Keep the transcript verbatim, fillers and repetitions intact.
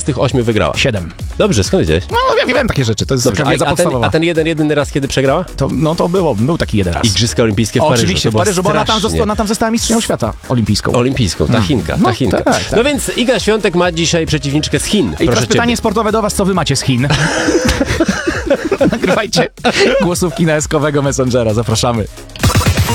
tych ośmiu wygrała? Siedem. Dobrze, skąd wiedziałeś? No, ja wiem takie rzeczy, to jest Dobrze, a, wiedza a, ten, podstawowa. a ten jeden, jedyny raz, kiedy przegrała? To, no to było, był taki jeden raz. Igrzyska olimpijskie w Paryżu. Oczywiście, w To było Paryżu, bo ona tam, strasznie. została, ona tam została mistrzynią świata olimpijską. Olimpijską, ta Chinka, ta No, Chinka. tak, tak. No więc Iga Świątek ma dzisiaj przeciwniczkę z Chin. I Proszę teraz pytanie ciebie. sportowe do was, co wy macie z Chin? Nagrywajcie głosówki na eskowego Messengera, zapraszamy.